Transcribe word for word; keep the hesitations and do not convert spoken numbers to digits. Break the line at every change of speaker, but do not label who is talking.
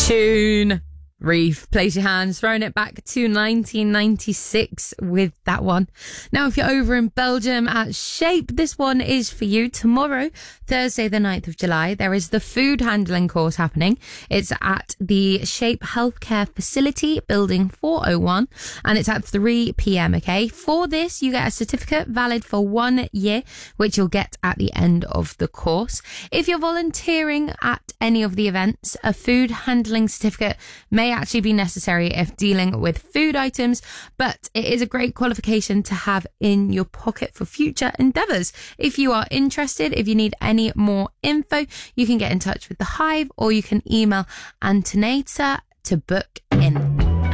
Tune. Reef, place your hands, throwing it back to nineteen ninety-six with that one. Now, if you're over in Belgium at Shape, this one is for you. Tomorrow, Thursday the ninth of July, there is the food handling course happening. It's at the Shape Healthcare Facility, building four oh one, and it's at three p.m, okay? For this, you get a certificate valid for one year, which you'll get at the end of the course. If you're volunteering at any of the events, a food handling certificate may actually be necessary if dealing with food items, but it is a great qualification to have in your pocket for future endeavours. If you are interested, if you need any more info, you can get in touch with the Hive, or you can email Antonator to book in.